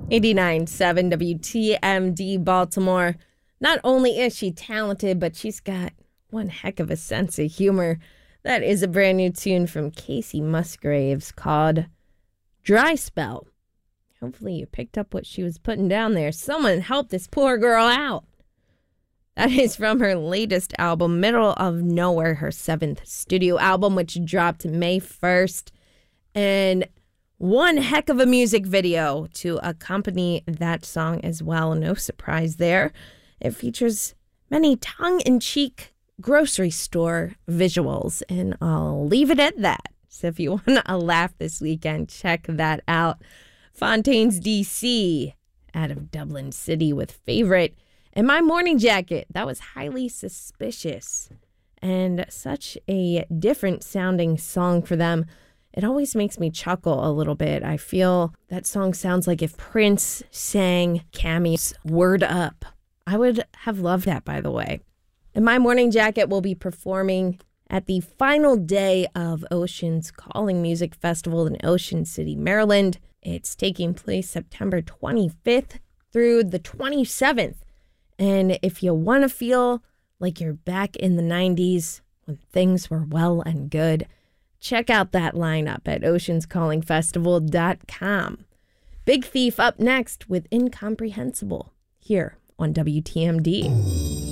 89.7 WTMD Baltimore. Not only is she talented, but she's got one heck of a sense of humor. That is a brand new tune from Casey Musgraves called Dry Spell. Hopefully you picked up what she was putting down there. Someone help this poor girl out. That is from her latest album, Middle of Nowhere, her 7th studio album, which dropped May 1st. And one heck of a music video to accompany that song as well. No surprise there. It features many tongue-in-cheek grocery store visuals, and I'll leave it at that. So if you want a laugh this weekend, check that out. Fontaines DC out of Dublin City with Favorite. And My Morning Jacket, that was Highly Suspicious. And such a different sounding song for them. It always makes me chuckle a little bit. I feel that song sounds like if Prince sang Cammy's Word Up. I would have loved that, by the way. And My Morning Jacket will be performing at the final day of Ocean's Calling Music Festival in Ocean City, Maryland. It's taking place September 25th through the 27th. And if you want to feel like you're back in the 90s when things were well and good, check out that lineup at oceanscallingfestival.com. Big Thief up next with Incomprehensible here on WTMD.